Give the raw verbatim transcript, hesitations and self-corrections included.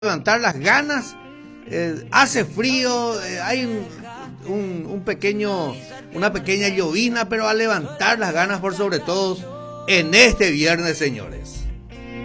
levantar las ganas. Eh, hace frío, eh, hay un, un, un pequeño, una pequeña llovina, pero a levantar las ganas por sobre todo en este viernes, señores.